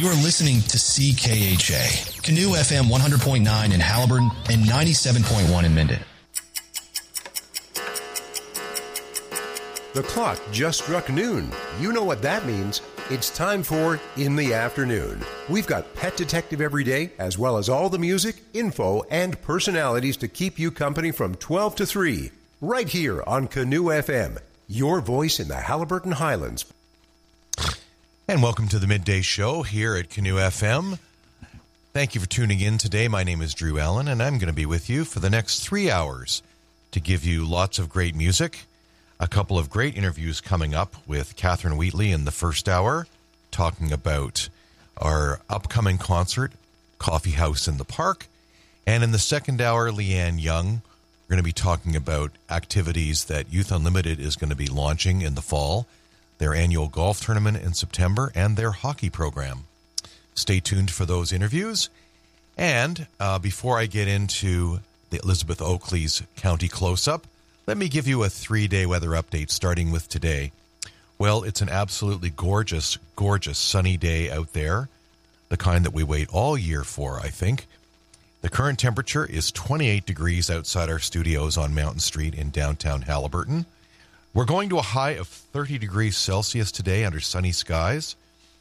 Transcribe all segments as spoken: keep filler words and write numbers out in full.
You're listening to C K H A, Canoe F M one hundred point nine in Haliburton and ninety-seven point one in Minden. The clock just struck noon. You know what that means. It's time for In the Afternoon. We've got Pet Detective every day, as well as all the music, info, and personalities to keep you company from twelve to three. Right here on Canoe F M, your voice in the Haliburton Highlands. And welcome to the Midday Show here at Canoe F M. Thank you for tuning in today. My name is Drew Allen, and I'm going to be with you for the next three hours to give you lots of great music, a couple of great interviews coming up with Catherine Wheatley in the first hour, talking about our upcoming concert, Coffee House in the Park. And in the second hour, Leanne Young, we're going to be talking about activities that Youth Unlimited is going to be launching in the fall, their annual golf tournament in September, and their hockey program. Stay tuned for those interviews. And uh, before I get into the Elizabeth Oakley's County Close-Up, let me give you a three-day weather update starting with today. Well, it's an absolutely gorgeous, gorgeous sunny day out there, the kind that we wait all year for, I think. The current temperature is twenty-eight degrees outside our studios on Mountain Street in downtown Haliburton. We're going to a high of thirty degrees Celsius today under sunny skies,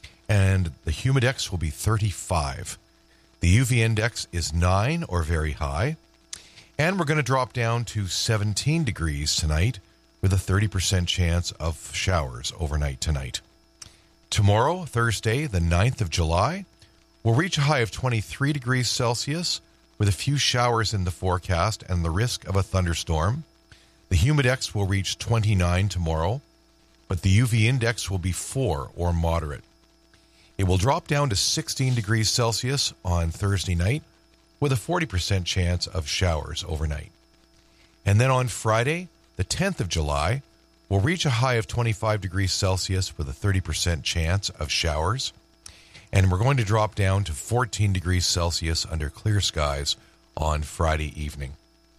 and the humidex will be thirty-five. The U V index is nine or very high, and we're going to drop down to seventeen degrees tonight with a thirty percent chance of showers overnight tonight. Tomorrow, Thursday, the ninth of July, we'll reach a high of twenty-three degrees Celsius with a few showers in the forecast and the risk of a thunderstorm. The humidex will reach twenty-nine tomorrow, but the U V index will be four or moderate. It will drop down to sixteen degrees Celsius on Thursday night with a forty percent chance of showers overnight. And then on Friday, the tenth of July, we'll reach a high of twenty-five degrees Celsius with a thirty percent chance of showers. And we're going to drop down to fourteen degrees Celsius under clear skies on Friday evening.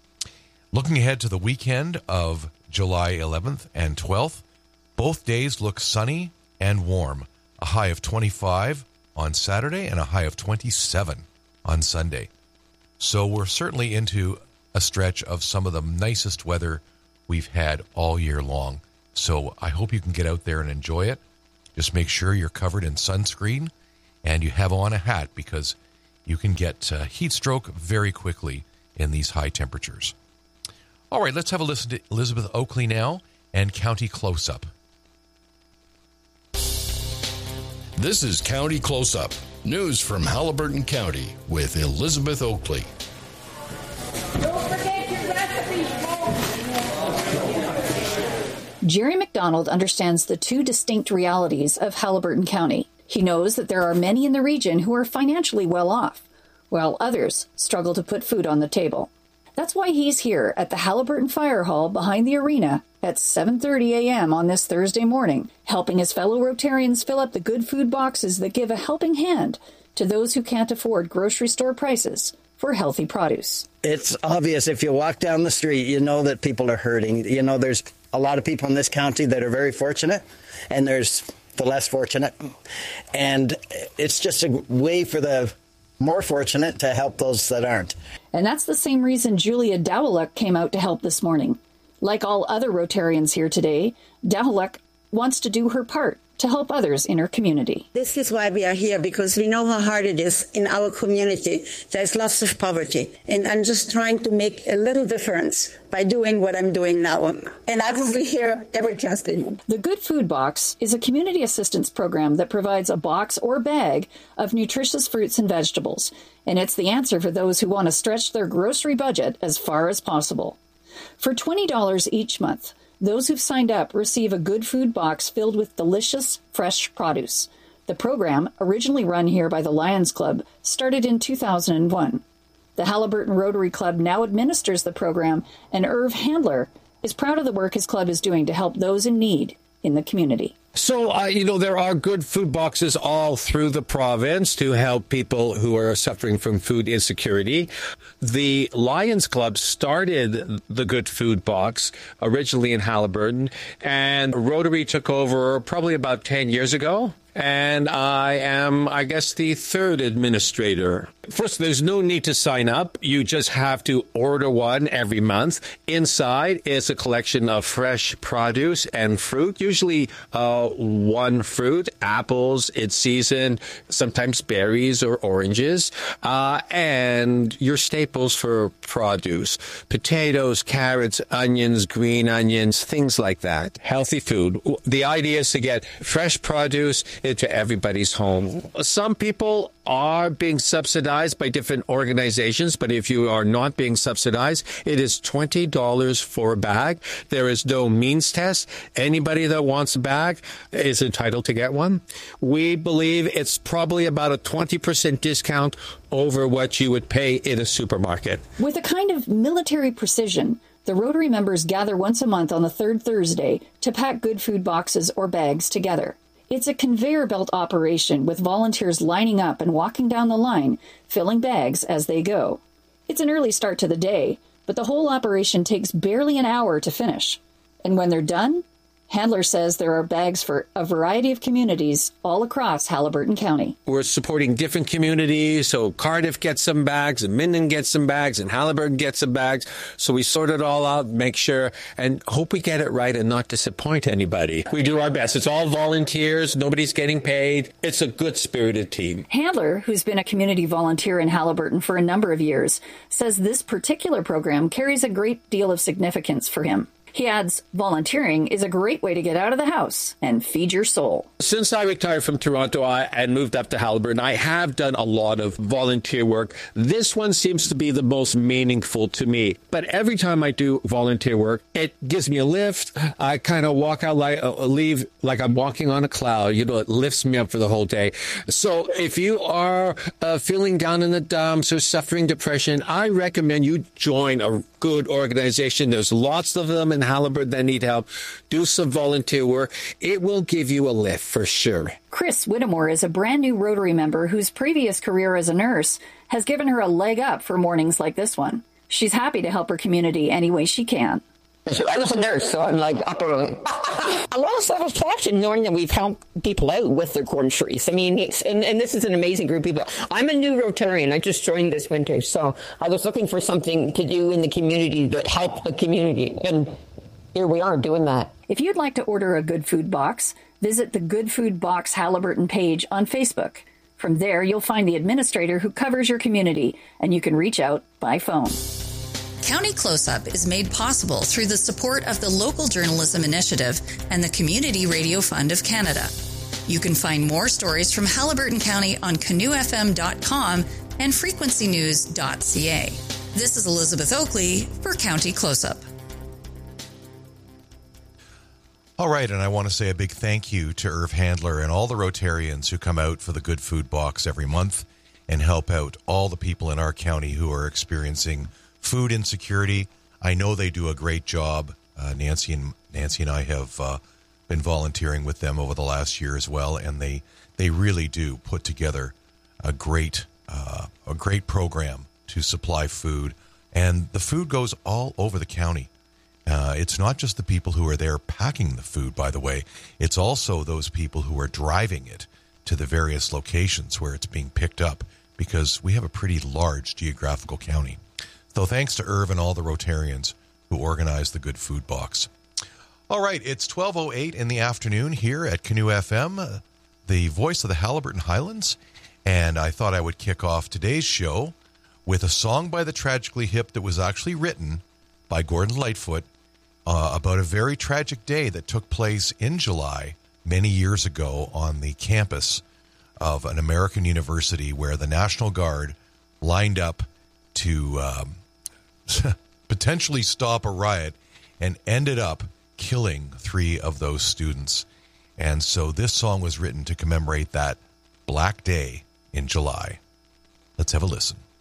Looking ahead to the weekend of July eleventh and twelfth, both days look sunny and warm. A high of twenty-five on Saturday and a high of twenty-seven on Sunday. So we're certainly into a stretch of some of the nicest weather we've had all year long. So I hope you can get out there and enjoy it. Just make sure you're covered in sunscreen and you have on a hat because you can get uh, heat stroke very quickly in these high temperatures. All right, let's have a listen to Elizabeth Oakley now and County Close-Up. This is County Close-Up, news from Haliburton County with Elizabeth Oakley. Don't forget your recipes. Jerry McDonald understands the two distinct realities of Haliburton County. He knows that there are many in the region who are financially well off, while others struggle to put food on the table. That's why he's here at the Haliburton Fire Hall behind the arena at seven thirty a.m. on this Thursday morning, helping his fellow Rotarians fill up the good food boxes that give a helping hand to those who can't afford grocery store prices for healthy produce. It's obvious if you walk down the street, you know that people are hurting. You know, there's a lot of people in this county that are very fortunate, and there's the less fortunate. And it's just a way for the more fortunate to help those that aren't. And that's the same reason Julia Dowaluk came out to help this morning. Like all other Rotarians here today, Dowaluk wants to do her part to help others in her community. This is why we are here, because we know how hard it is in our community. There's lots of poverty. And I'm just trying to make a little difference by doing what I'm doing now. And I will be here every Tuesday. The Good Food Box is a community assistance program that provides a box or bag of nutritious fruits and vegetables. And it's the answer for those who want to stretch their grocery budget as far as possible. For twenty dollars each month, those who've signed up receive a Good Food Box filled with delicious, fresh produce. The program, originally run here by the Lions Club, started in two thousand one. The Haliburton Rotary Club now administers the program, and Irv Handler is proud of the work his club is doing to help those in need in the community. So, uh, you know, there are good food boxes all through the province to help people who are suffering from food insecurity. The Lions Club started the Good Food Box originally in Haliburton, and Rotary took over probably about ten years ago. and I am, I guess, the third administrator. First, there's no need to sign up. You just have to order one every month. Inside is a collection of fresh produce and fruit, usually uh, one fruit, apples, it's season, sometimes berries or oranges, uh, and your staples for produce, potatoes, carrots, onions, green onions, things like that. Healthy food. The idea is to get fresh produce into everybody's home. Some people are being subsidized by different organizations, but if you are not being subsidized, it is twenty dollars for a bag. There is no means test. Anybody that wants a bag is entitled to get one. We believe it's probably about a twenty percent discount over what you would pay in a supermarket. With a kind of military precision, the Rotary members gather once a month on the third Thursday to pack good food boxes or bags together. It's a conveyor belt operation with volunteers lining up and walking down the line, filling bags as they go. It's an early start to the day, but the whole operation takes barely an hour to finish. And when they're done, Handler says there are bags for a variety of communities all across Haliburton County. We're supporting different communities, so Cardiff gets some bags, and Minden gets some bags, and Haliburton gets some bags. So we sort it all out, make sure, and hope we get it right and not disappoint anybody. We do our best. It's all volunteers. Nobody's getting paid. It's a good-spirited team. Handler, who's been a community volunteer in Haliburton for a number of years, says this particular program carries a great deal of significance for him. He adds, volunteering is a great way to get out of the house and feed your soul. Since I retired from Toronto I, and moved up to Haliburton, I have done a lot of volunteer work. This one seems to be the most meaningful to me. But every time I do volunteer work, it gives me a lift. I kind of walk out like, uh, leave like I'm walking on a cloud. You know, it lifts me up for the whole day. So if you are uh, feeling down in the dumps or suffering depression, I recommend you join a good organization. There's lots of them in Haliburton that need help. Do some volunteer work. It will give you a lift for sure. Chris Whittemore is a brand new Rotary member whose previous career as a nurse has given her a leg up for mornings like this one. She's happy to help her community any way she can. I was a nurse, so I'm like up early. A lot of satisfaction knowing that we've helped people out with their groceries. I mean, it's, and, and this is an amazing group of people. I'm a new Rotarian. I just joined this winter, so I was looking for something to do in the community that helped the community, and here we are doing that. If you'd like to order a Good Food Box, visit the Good Food Box Haliburton page on Facebook. From there, you'll find the administrator who covers your community, and you can reach out by phone. County Close-Up is made possible through the support of the Local Journalism Initiative and the Community Radio Fund of Canada. You can find more stories from Haliburton County on canoe f m dot com and frequency news dot c a. This is Elizabeth Oakley for County Close-Up. All right, and I want to say a big thank you to Irv Handler and all the Rotarians who come out for the Good Food Box every month and help out all the people in our county who are experiencing food insecurity. I know they do a great job. Uh, Nancy and Nancy and I have uh, been volunteering with them over the last year as well, and they they really do put together a great uh, a great program to supply food, and the food goes all over the county. Uh, it's not just the people who are there packing the food, by the way. It's also those people who are driving it to the various locations where it's being picked up, because we have a pretty large geographical county. So thanks to Irv and all the Rotarians who organized the Good Food Box. All right, it's twelve oh eight in the afternoon here at Canoe F M, uh, the voice of the Haliburton Highlands. And I thought I would kick off today's show with a song by the Tragically Hip that was actually written by Gordon Lightfoot uh, about a very tragic day that took place in July many years ago on the campus of an American university where the National Guard lined up to um, potentially stop a riot and ended up killing three of those students. And so this song was written to commemorate that black day in July. Let's have a listen.